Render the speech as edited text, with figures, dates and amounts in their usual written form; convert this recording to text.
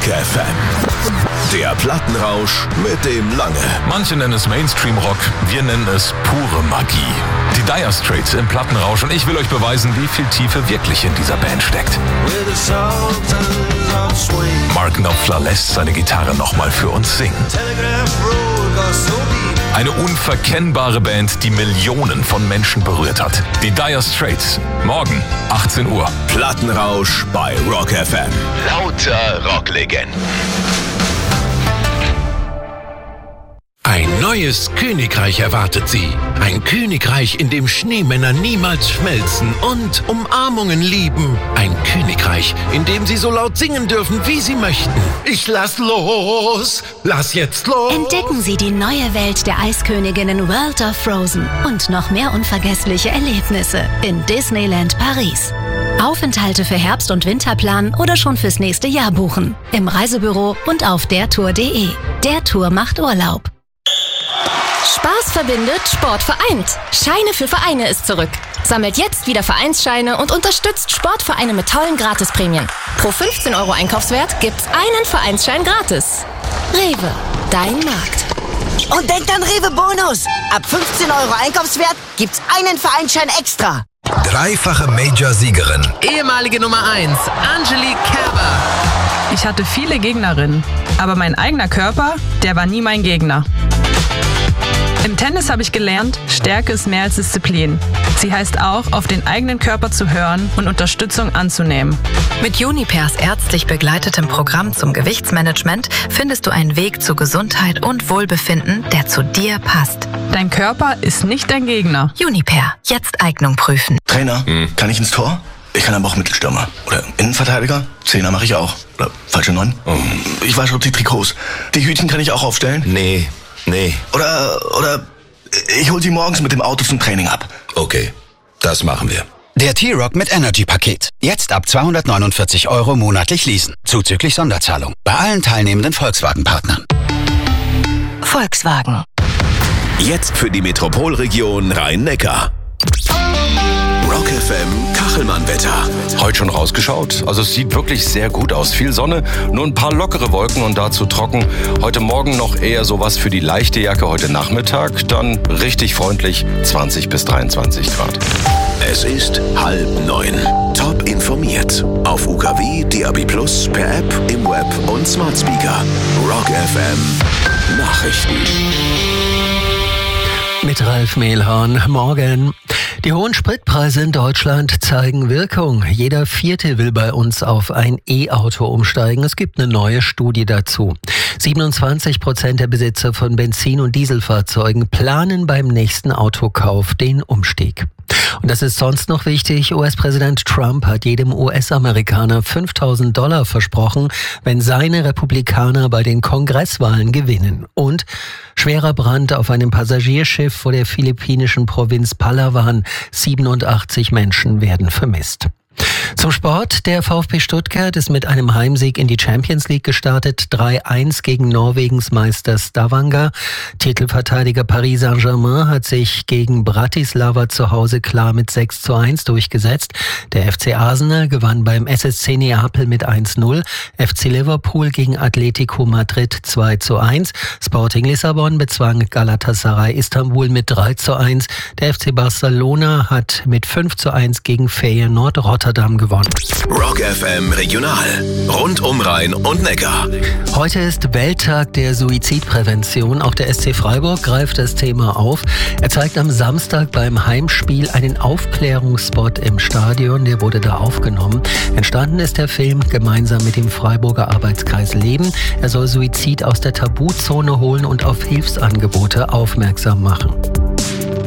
FM. Der Plattenrausch mit dem Lange. Manche nennen es Mainstream-Rock, wir nennen es pure Magie. Die Dire Straits im Plattenrausch und ich will euch beweisen, wie viel Tiefe wirklich in dieser Band steckt. Mark Knopfler lässt seine Gitarre nochmal für uns singen. Eine unverkennbare Band, die Millionen von Menschen berührt hat. Die Dire Straits. Morgen, 18 Uhr. Plattenrausch bei Rock FM. Lauter Rocklegenden. Ein neues Königreich erwartet Sie. Ein Königreich, in dem Schneemänner niemals schmelzen und Umarmungen lieben. Ein Königreich, in dem Sie so laut singen dürfen, wie Sie möchten. Ich lass los! Lass jetzt los! Entdecken Sie die neue Welt der Eisköniginnen World of Frozen und noch mehr unvergessliche Erlebnisse in Disneyland Paris. Aufenthalte für Herbst- und Winter planen oder schon fürs nächste Jahr buchen. Im Reisebüro und auf dertour.de. Der Tour macht Urlaub. Spaß verbindet, Sport vereint. Scheine für Vereine ist zurück. Sammelt jetzt wieder Vereinsscheine und unterstützt Sportvereine mit tollen Gratisprämien. Pro 15 € Einkaufswert gibt's einen Vereinsschein gratis. Rewe, dein Markt. Und denkt an Rewe Bonus. Ab 15 € Einkaufswert gibt's einen Vereinsschein extra. Dreifache Major-Siegerin. Ehemalige Nummer 1, Angelique Kerber. Ich hatte viele Gegnerinnen, aber mein eigener Körper, der war nie mein Gegner. Im Tennis habe ich gelernt, Stärke ist mehr als Disziplin. Sie heißt auch, auf den eigenen Körper zu hören und Unterstützung anzunehmen. Mit Junipers ärztlich begleitetem Programm zum Gewichtsmanagement findest du einen Weg zu Gesundheit und Wohlbefinden, der zu dir passt. Dein Körper ist nicht dein Gegner. Juniper, jetzt Eignung prüfen. Trainer, kann ich ins Tor? Ich kann aber auch Mittelstürmer. Oder Innenverteidiger? Zehner mache ich auch. Oder falsche 9? Ich wasche die Trikots. Die Hütchen kann ich auch aufstellen? Nee. Oder ich hol sie morgens mit dem Auto zum Training ab. Okay, das machen wir. Der T-Rock mit Energy-Paket. Jetzt ab 249 € monatlich leasen. Zuzüglich Sonderzahlung. Bei allen teilnehmenden Volkswagen-Partnern. Volkswagen. Jetzt für die Metropolregion Rhein-Neckar. Rock FM Kachelmann-Wetter. Heute schon rausgeschaut? Also es sieht wirklich sehr gut aus. Viel Sonne, nur ein paar lockere Wolken und dazu trocken. Heute Morgen noch eher sowas für die leichte Jacke. Heute Nachmittag dann richtig freundlich 20 bis 23 Grad. Es ist 8:30. Top informiert. Auf UKW, DAB+, per App, im Web und Smart Speaker. Rock FM Nachrichten. Mit Ralf Mehlhorn. Morgen. Die hohen Spritpreise in Deutschland zeigen Wirkung. Jeder Vierte will bei uns auf ein E-Auto umsteigen. Es gibt eine neue Studie dazu. 27% der Besitzer von Benzin- und Dieselfahrzeugen planen beim nächsten Autokauf den Umstieg. Und das ist sonst noch wichtig. US-Präsident Trump hat jedem US-Amerikaner $5.000 versprochen, wenn seine Republikaner bei den Kongresswahlen gewinnen. Und schwerer Brand auf einem Passagierschiff vor der philippinischen Provinz Palawan. 87 Menschen werden vermisst. Zum Sport. Der VfB Stuttgart ist mit einem Heimsieg in die Champions League gestartet. 3-1 gegen Norwegens Meister Stavanger. Titelverteidiger Paris Saint-Germain hat sich gegen Bratislava zu Hause klar mit 6-1 durchgesetzt. Der FC Arsenal gewann beim SSC Neapel mit 1-0. FC Liverpool gegen Atletico Madrid 2-1. Sporting Lissabon bezwang Galatasaray Istanbul mit 3-1. Der FC Barcelona hat mit 5-1 gegen Feyenoord Rotterdam gewonnen. Rock FM Regional. Rund um Rhein und Neckar. Heute ist Welttag der Suizidprävention. Auch der SC Freiburg greift das Thema auf. Er zeigt am Samstag beim Heimspiel einen Aufklärungsspot im Stadion. Der wurde da aufgenommen. Entstanden ist der Film gemeinsam mit dem Freiburger Arbeitskreis Leben. Er soll Suizid aus der Tabuzone holen und auf Hilfsangebote aufmerksam machen.